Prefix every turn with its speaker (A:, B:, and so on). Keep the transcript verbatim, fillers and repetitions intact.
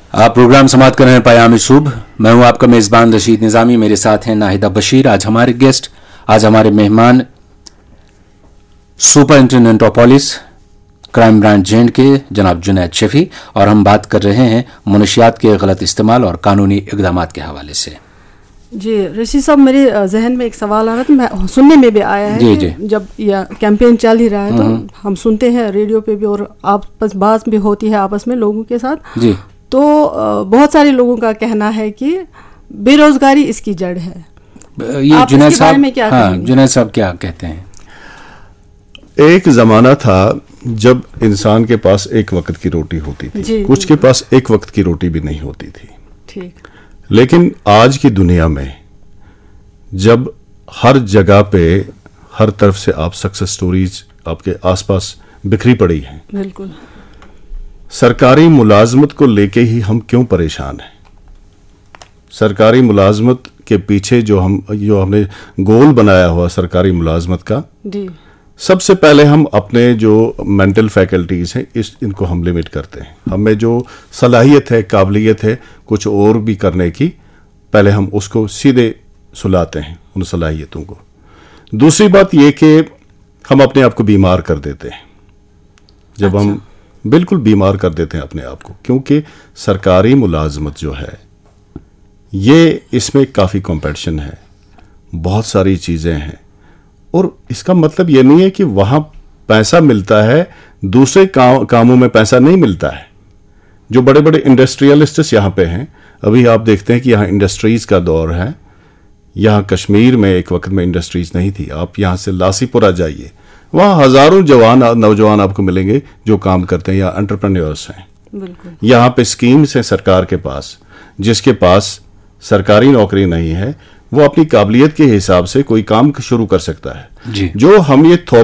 A: आप प्रोग्राम समाप्त कर रहे हैं पयाम सुबह। मैं हूं आपका मेजबान रशीद निजामी, मेरे साथ हैं नाहिदा बशीर। आज हमारे गेस्ट, आज हमारे मेहमान superintendent of police crime branch J and के जनाब जुनैद शफी, और हम बात कर रहे हैं मुनशियात के गलत इस्तेमाल और कानूनी इकदाम के हवाले से।
B: जी रशीद साहब, मेरे जहन में एक सवाल आ रहा था, मैं सुनने में भी आया है
A: जी,
B: कि
A: जी।
B: जब यह कैंपेन चल ही रहा है तो हम सुनते हैं रेडियो पे भी और आपस बात भी होती है आपस में लोगों के साथ
A: जी।
B: तो बहुत सारे लोगों का कहना है कि बेरोजगारी इसकी जड़ है।
A: ये जुनैद साहब,
B: में क्या
A: हाँ, जुनैद साहब क्या कहते हैं?
C: एक जमाना था जब इंसान के पास एक वक्त की रोटी होती थी,
B: जी,
C: कुछ
B: जी,
C: के पास एक वक्त की रोटी भी नहीं होती थी।
B: ठीक।
C: लेकिन आज की दुनिया में जब हर जगह पे हर तरफ से आप सक्सेस स्टोरीज आपके आसपास बिखरी पड़ी हैं,
B: बिल्कुल।
C: सरकारी मुलाजमत को लेके ही हम क्यों परेशान हैं? सरकारी मुलाजमत के पीछे जो हम जो हमने गोल बनाया हुआ सरकारी मुलाजमत का,
B: जी।
C: सबसे पहले हम अपने जो मेंटल फैकल्टीज हैं इस इनको हम लिमिट करते हैं। हमें जो सलाहियत है, काबिलियत है कुछ और भी करने की, पहले हम उसको सीधे सुलाते हैं उन सलाहियतों को। दूसरी बात यह कि हम अपने आप को बीमार कर देते हैं। जब
B: अच्छा।
C: हम बिल्कुल बीमार कर देते हैं अपने आप को, क्योंकि सरकारी मुलाजमत जो है ये इसमें काफ़ी कंपटीशन है, बहुत सारी चीज़ें हैं, और इसका मतलब ये नहीं है कि वहाँ पैसा मिलता है, दूसरे काम कामों में पैसा नहीं मिलता है। जो बड़े बड़े इंडस्ट्रियलिस्ट्स यहाँ पे हैं, अभी आप देखते हैं कि यहाँ इंडस्ट्रीज़ का दौर है। यहाँ कश्मीर में एक वक्त में इंडस्ट्रीज़ नहीं थी। आप यहाँ से लासीपुरा जाइए, वहाँ हज़ारों जवान नौजवान आपको मिलेंगे जो काम करते हैं या एंटरप्रेन्योर्स हैं।
B: बिल्कुल।
C: यहाँ पे स्कीम्स हैं सरकार के पास, जिसके पास सरकारी नौकरी नहीं है वो अपनी काबिलियत के हिसाब से कोई काम शुरू कर सकता है।
A: जी।
C: जो हम ये थोप